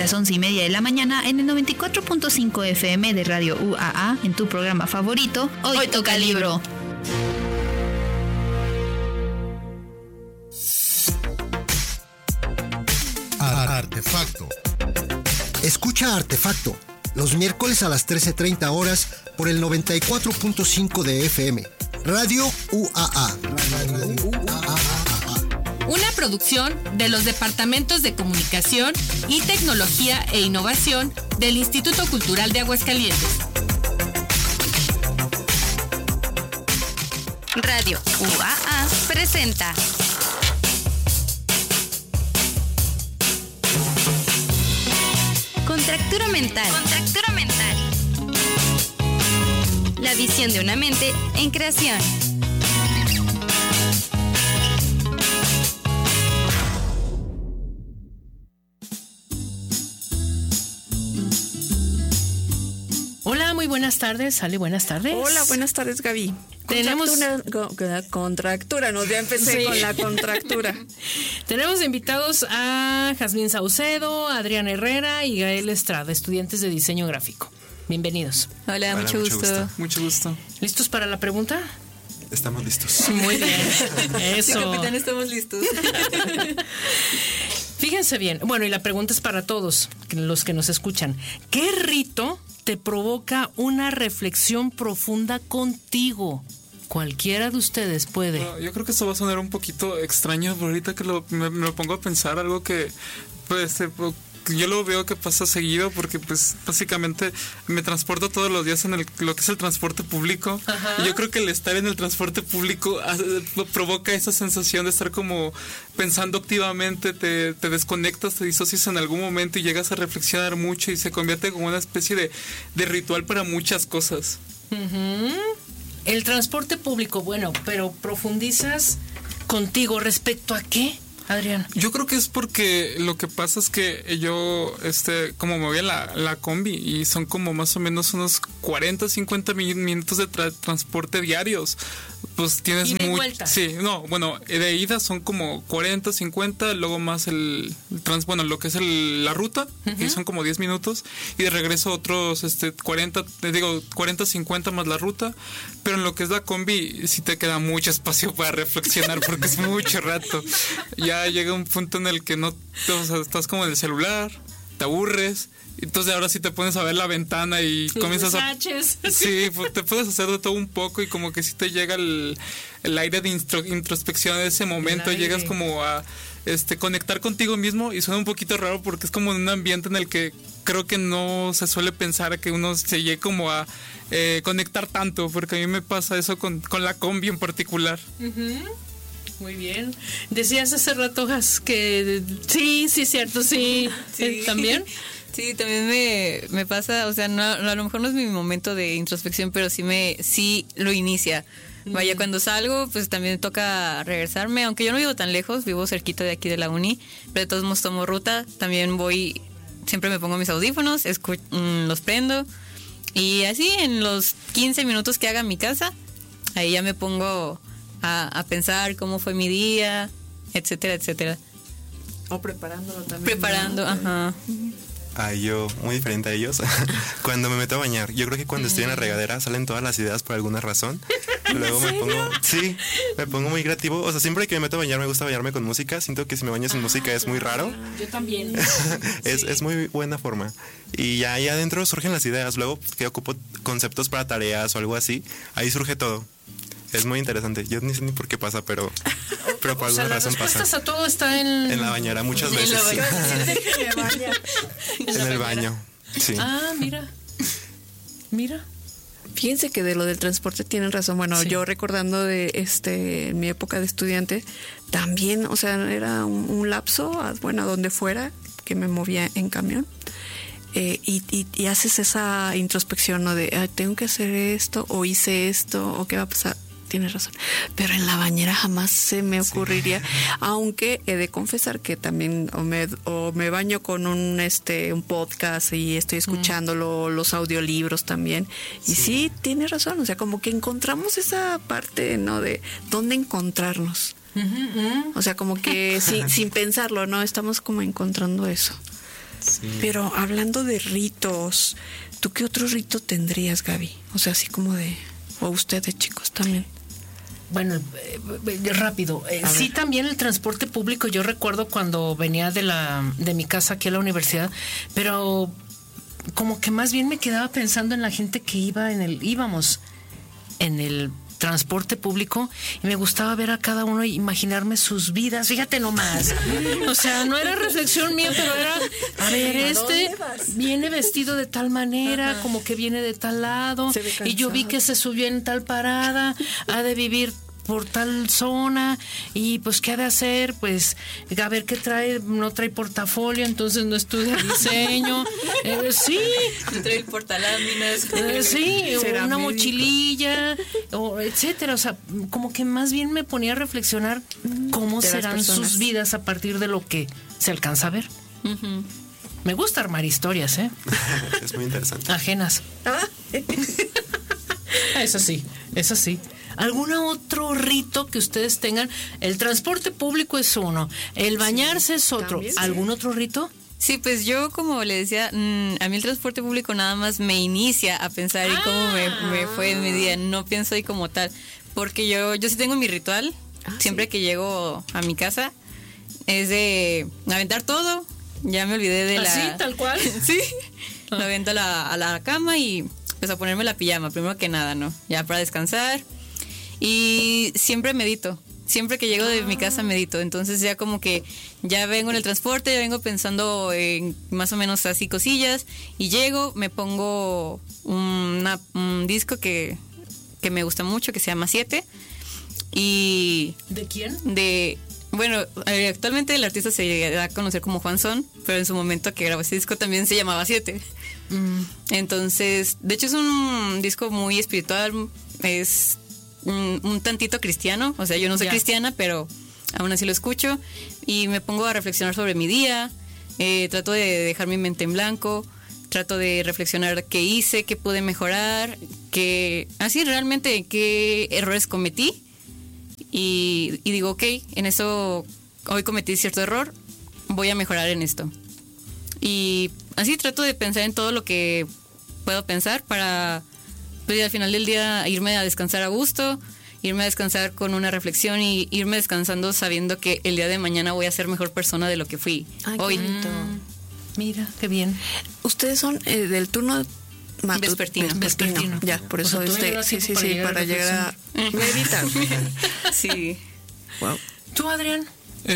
las 11:30 de la mañana en el 94.5 FM de Radio UAA, en tu programa favorito, Hoy Toca Libro. Artefacto. Escucha Artefacto los miércoles a las 13:30 horas por el 94.5 de FM. Radio UAA. Una producción de los Departamentos de Comunicación y Tecnología e Innovación del Instituto Cultural de Aguascalientes. Radio UAA presenta Contractura mental. La visión de una mente en creación. Hola, muy buenas tardes. Ale, buenas tardes. Hola, buenas tardes, Gaby. Tenemos contractura, ya empecé con la contractura. Tenemos invitados a Jazmín Saucedo, Adrián Herrera y Gael Estrada, estudiantes de diseño gráfico. Bienvenidos. Hola, mucho gusto. Mucho gusto. ¿Listos para la pregunta? Estamos listos. Muy bien. Eso. Sí, capitán, estamos listos. Fíjense bien. Bueno, y la pregunta es para todos los que nos escuchan. ¿Qué rito te provoca una reflexión profunda contigo? Cualquiera de ustedes puede. No, yo creo que esto va a sonar un poquito extraño, pero ahorita que me lo pongo a pensar, algo que pues yo lo veo que pasa seguido, porque pues básicamente me transporto todos los días en lo que es el transporte público. Ajá. Y yo creo que el estar en el transporte público provoca esa sensación de estar como pensando activamente, te desconectas, te disocias en algún momento y llegas a reflexionar mucho y se convierte como una especie de ritual para muchas cosas. Uh-huh. El transporte público, bueno, pero profundizas contigo respecto a qué, Adrián. Yo creo que es porque lo que pasa es que yo como me voy en la combi y son como más o menos unos 40-50 minutos de transporte diarios. Pues tienes ¿Y de vuelta? Sí, no, bueno, de ida son como 40, 50, luego más lo que es la ruta, uh-huh, que son como 10 minutos, y de regreso otros 40, 50 más la ruta, pero en lo que es la combi sí te queda mucho espacio para reflexionar porque es mucho rato. Ya llega un punto en el que estás como en el celular, te aburres. Entonces ahora sí te pones a ver la ventana y comienzas Sí, te puedes hacer de todo un poco y como que sí te llega el aire de introspección en ese momento. Llegas como a conectar contigo mismo y suena un poquito raro porque es como en un ambiente en el que creo que no se suele pensar a que uno se llegue como a conectar tanto, porque a mí me pasa eso con la combi en particular. Uh-huh. Muy bien. Decías hace rato, Jas, que sí, cierto, sí. ¿También? Sí, también me pasa, o sea, no, a lo mejor no es mi momento de introspección, pero sí lo inicia. Vaya, cuando salgo, pues también toca regresarme, aunque yo no vivo tan lejos, vivo cerquita de aquí de la uni, pero de todos modos tomo ruta, también siempre me pongo mis audífonos, los prendo, y así en los 15 minutos que haga en mi casa, ahí ya me pongo a pensar cómo fue mi día, etcétera, etcétera. O preparándolo también. Preparando, ajá. Yo, muy diferente a ellos, cuando me meto a bañar, yo creo que cuando estoy en la regadera salen todas las ideas por alguna razón. Luego me pongo muy creativo. O sea, siempre que me meto a bañar me gusta bañarme con música. Siento que si me baño sin música es muy raro. Yo también. Es muy buena forma. Y ya ahí adentro surgen las ideas. Luego que ocupo conceptos para tareas o algo así, ahí surge todo. Es muy interesante. Yo ni sé ni por qué pasa, pero por alguna razón pasa. A todo está en la bañera muchas veces. En el baño. Sí. Mira. Fíjense que de lo del transporte tienen razón. Bueno, sí. Yo recordando de mi época de estudiante, también, o sea, era un lapso, a donde fuera, que me movía en camión. Y haces esa introspección, ¿no? De tengo que hacer esto, o hice esto, o qué va a pasar. Tienes razón, pero en la bañera jamás se me ocurriría, aunque he de confesar que también o me baño con un podcast y estoy escuchando los audiolibros también, y sí, tienes razón, o sea, como que encontramos esa parte, ¿no? De dónde encontrarnos. Uh-huh. O sea, como que sin pensarlo, ¿no? Estamos como encontrando eso. Sí. Pero hablando de ritos, ¿tú qué otro rito tendrías, Gaby? O sea, así como de... O ustedes, chicos, también. Bueno, rápido. Sí, también el transporte público. Yo recuerdo cuando venía de mi casa aquí a la universidad, pero como que más bien me quedaba pensando en la gente que íbamos en el transporte público y me gustaba ver a cada uno y imaginarme sus vidas. Fíjate nomás. O sea, no era reflexión mía, pero era, a ver, viene vestido de tal manera, como que viene de tal lado, y yo vi que se subió en tal parada, ha de vivir por tal zona, y pues qué ha de hacer, pues a ver qué trae, no trae portafolio, entonces no estudia diseño, sí, No trae el portaláminas. sí, Será una médico. mochililla, o etcétera. O sea, como que más bien me ponía a reflexionar cómo de las serán personas. sus vidas a partir de lo que se alcanza a ver. Me gusta armar historias, Es muy interesante. ajenas. Eso sí, eso sí. ¿Algún otro rito que ustedes tengan? El transporte público es uno, el bañarse es otro. también. ¿Algún otro rito? Sí, pues yo, como le decía, a mí el transporte público nada más me inicia a pensar en cómo me fue en mi día. No pienso ahí como tal. Porque yo sí tengo mi ritual. Siempre que llego a mi casa es de aventar todo. Ya me olvidé de ¿Así, tal cual? Sí. Me avento a la cama y pues a ponerme la pijama, primero que nada, ¿no? Ya para descansar. Y siempre medito. Siempre que llego de mi casa medito. Entonces ya como que ya vengo en el transporte, ya vengo pensando en más o menos así cosillas. Y llego, me pongo un disco que me gusta mucho, que se llama 7. Y ¿De quién? bueno, actualmente el artista se da a conocer como Juan Son, pero en su momento que grabó ese disco también se llamaba 7. Entonces, de hecho es un disco muy espiritual, es un tantito cristiano, o sea, yo no soy cristiana, pero aún así lo escucho y me pongo a reflexionar sobre mi día, trato de dejar mi mente en blanco, trato de reflexionar qué hice, qué pude mejorar, así realmente qué errores cometí y digo, ok, en eso hoy cometí cierto error, voy a mejorar en esto. Y así trato de pensar en todo lo que puedo pensar para pues al final del día irme a descansar a gusto, irme a descansar con una reflexión y irme descansando sabiendo que el día de mañana voy a ser mejor persona de lo que fui hoy. Mira, qué bien. Ustedes son del turno Vespertino. Ya, por eso O sea, todavía sí, da tiempo para llegar a meditar. Sí. Wow. ¿Tú, Adrián?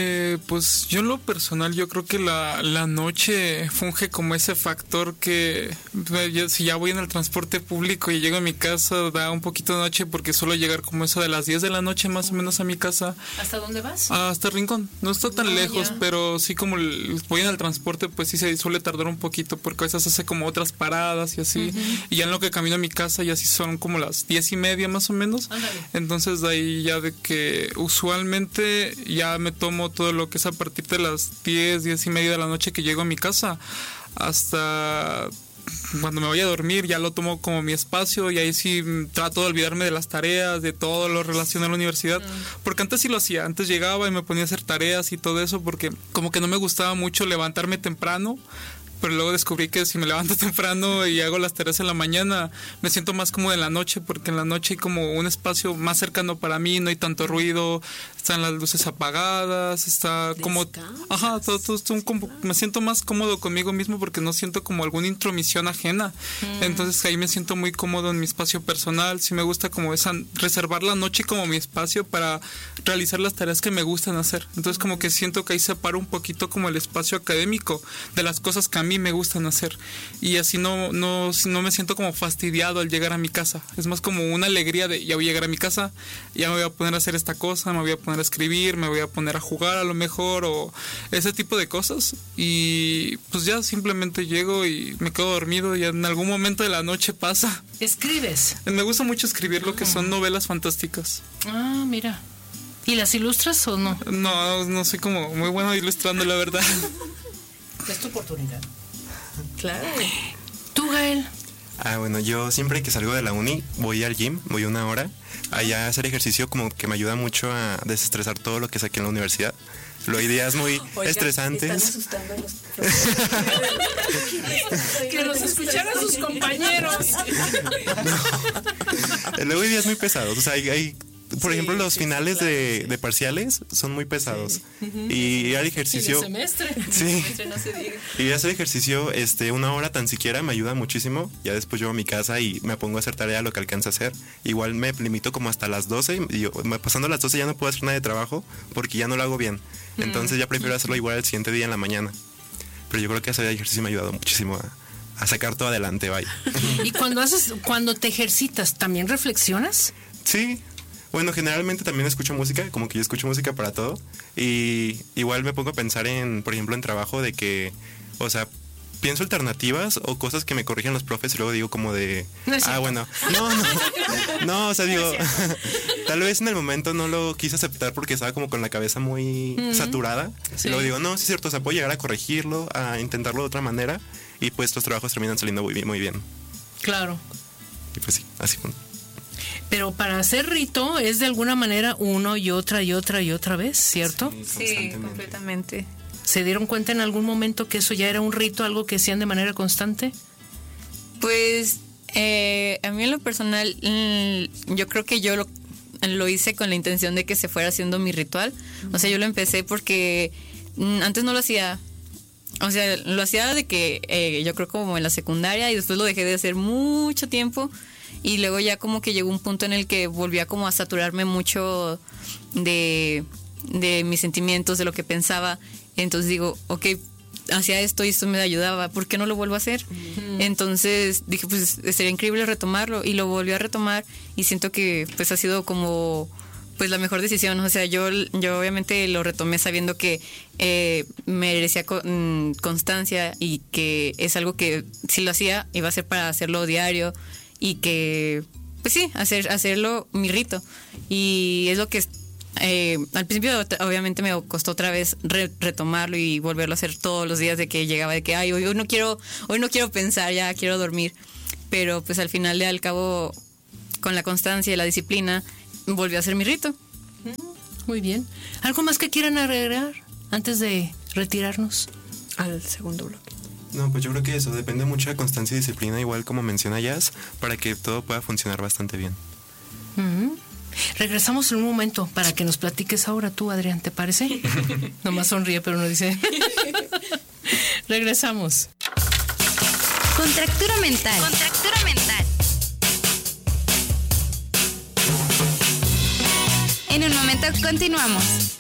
Pues yo en lo personal, yo creo que la noche funge como ese factor que si ya voy en el transporte público y llego a mi casa, da un poquito de noche porque suelo llegar como eso de las 10 de la noche más o menos a mi casa. ¿Hasta dónde vas? Hasta Rincón. No está tan lejos, pero sí como voy en el transporte, pues sí se suele tardar un poquito porque a veces hace como otras paradas y así. Y ya en lo que camino a mi casa ya sí son como las 10:30 más o menos. Ándale. Entonces de ahí ya de que usualmente ya me tomo todo lo que es a partir de las 10:30 de la noche que llego a mi casa hasta cuando me voy a dormir, ya lo tomo como mi espacio y ahí sí trato de olvidarme de las tareas, de todo lo relacionado a la universidad, porque antes sí lo hacía, antes llegaba y me ponía a hacer tareas y todo eso porque como que no me gustaba mucho levantarme temprano. Pero luego descubrí que si me levanto temprano y hago las tareas en la mañana, me siento más cómodo en la noche, porque en la noche hay como un espacio más cercano para mí, no hay tanto ruido, están las luces apagadas, está como... Ajá, todo como, me siento más cómodo conmigo mismo porque no siento como alguna intromisión ajena. Entonces ahí me siento muy cómodo en mi espacio personal, sí me gusta como reservar la noche como mi espacio para realizar las tareas que me gustan hacer. Entonces como que siento que ahí separo un poquito como el espacio académico de las cosas que a mí me gustan hacer y así no me siento como fastidiado al llegar a mi casa. Es más como una alegría de ya voy a llegar a mi casa, ya me voy a poner a hacer esta cosa, me voy a poner a escribir, me voy a poner a jugar a lo mejor o ese tipo de cosas y pues ya simplemente llego y me quedo dormido y en algún momento de la noche pasa. ¿Escribes? Me gusta mucho escribir lo que son novelas fantásticas. Ah, mira. ¿Y las ilustras o no? No soy como muy bueno ilustrando, la verdad. Es tu oportunidad. Claro. ¿Tú, Gael? Bueno, yo siempre que salgo de la uni voy al gym, voy 1 hora. Allá hacer ejercicio como que me ayuda mucho a desestresar todo lo que saqué en la universidad. Luego hay días muy estresantes. Están asustando a los Que los escucharan sus compañeros. Luego hay días muy pesados. O sea, por ejemplo, los finales de parciales son muy pesados. Y al ejercicio. Y de semestre. Sí. Y hacer ejercicio, 1 hora tan siquiera me ayuda muchísimo. Ya después llego a mi casa y me pongo a hacer tarea lo que alcanza a hacer. Igual me limito como hasta las 12. Y pasando las 12 ya no puedo hacer nada de trabajo porque ya no lo hago bien. Entonces ya prefiero hacerlo igual el siguiente día en la mañana. Pero yo creo que hacer ejercicio me ha ayudado muchísimo a sacar todo adelante, vaya. ¿Y cuando te ejercitas, también reflexionas? Sí. Bueno, generalmente también escucho música, como que yo escucho música para todo. Y igual me pongo a pensar por ejemplo, en trabajo de que, o sea, pienso alternativas o cosas que me corrigen los profes y luego digo como de... bueno, no, o sea, digo, tal vez en el momento no lo quise aceptar porque estaba como con la cabeza muy saturada. Sí. Y luego digo, no, sí es cierto, o sea, puedo llegar a corregirlo, a intentarlo de otra manera y pues los trabajos terminan saliendo muy bien, muy bien. Claro. Y pues sí, así. Pero para hacer rito es de alguna manera uno y otra vez, ¿cierto? Sí, completamente. ¿Se dieron cuenta en algún momento que eso ya era un rito, algo que hacían de manera constante? Pues a mí en lo personal, yo creo que yo lo hice con la intención de que se fuera haciendo mi ritual. O sea, yo lo empecé porque antes no lo hacía. O sea, lo hacía de que yo creo como en la secundaria y después lo dejé de hacer mucho tiempo. Y luego ya como que llegó un punto en el que volvía como a saturarme mucho de mis sentimientos, de lo que pensaba. Entonces digo, ok, hacía esto y esto me ayudaba, ¿por qué no lo vuelvo a hacer? Entonces dije, pues sería increíble retomarlo y lo volví a retomar y siento que pues ha sido como pues la mejor decisión. O sea, yo obviamente lo retomé sabiendo que merecía constancia y que es algo que si lo hacía iba a ser para hacerlo diario y que pues sí, hacerlo mi rito. Y es lo que al principio obviamente me costó otra vez retomarlo y volverlo a hacer todos los días, de que llegaba de que ay, hoy no quiero pensar, ya quiero dormir. Pero pues al final al cabo, con la constancia y la disciplina, volvió a ser mi rito. Muy bien. ¿Algo más que quieran agregar antes de retirarnos? Al segundo bloque. No, pues yo creo que eso depende mucho de constancia y disciplina, igual como menciona Jazz, para que todo pueda funcionar bastante bien. Regresamos en un momento para que nos platiques ahora tú, Adrián, ¿te parece? Nomás sonríe, pero no dice. Regresamos. Contractura mental. Contractura mental. En un momento continuamos.